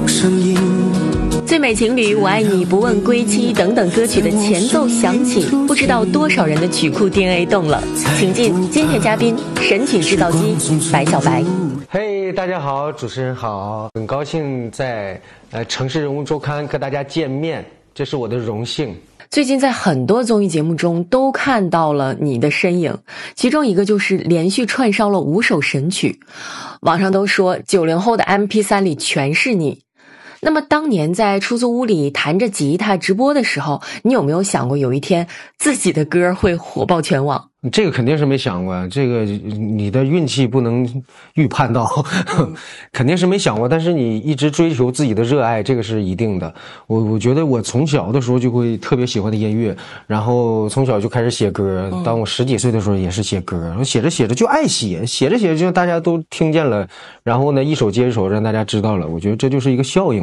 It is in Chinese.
声音。 最美情侣我爱你不问归期等等歌曲的前奏响起，不知道多少人的曲库 DNA 动了。请进今天嘉宾神曲制造机白小白。 嘿，大家好，主持人好，很高兴在城市人物周刊和大家见面，这是我的荣幸。 最近在很多综艺节目中都看到了你的身影，其中一个就是连续串烧了5首神曲，网上都说90后的 MP3 里全是你。那么当年在出租屋里弹着吉他直播的时候，你有没有想过有一天自己的歌会火爆全网？ 这个肯定是没想过，这个你的运气不能预判到，肯定是没想过，但是你一直追求自己的热爱，这个是一定的。我觉得我从小的时候就会特别喜欢的音乐，然后从小就开始写歌，当我10几岁的时候也是写歌，写着写着就爱写，写着写着就大家都听见了，然后呢一首接一首让大家知道了，我觉得这就是一个效应。